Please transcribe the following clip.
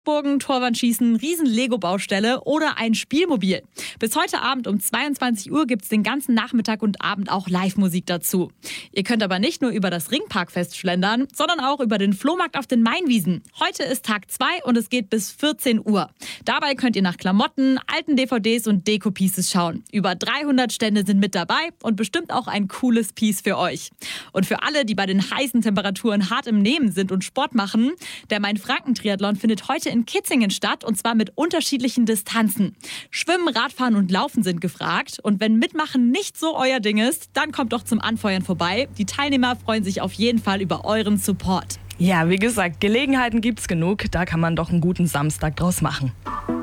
Burgen, Torwandschießen, Riesen-Lego-Baustelle oder ein Spielmobil. Bis heute Abend um 22 Uhr gibt es den ganzen Nachmittag und Abend auch Live-Musik dazu. Ihr könnt aber nicht nur über das Ringparkfest schlendern, sondern auch über den Flohmarkt auf den Mainwiesen. Heute ist Tag 2 und es geht bis 14 Uhr. Dabei könnt ihr nach Klamotten, alten DVDs und Deko-Pieces schauen. Über 300 Stände sind mit dabei und bestimmt auch ein cooles Piece für euch. Und für alle, die bei den heißen Temperaturen hart im Nehmen sind und Sport machen, der Main-Franken-Triathlon findet heute in Kitzingen statt und zwar mit unterschiedlichen Distanzen. Schwimmen, Radfahren und Laufen sind gefragt und wenn Mitmachen nicht so euer Ding ist, dann kommt doch zum Anfeuern vorbei. Die Teilnehmer freuen sich auf jeden Fall über euren Support. Ja, wie gesagt, Gelegenheiten gibt's genug, da kann man doch einen guten Samstag draus machen.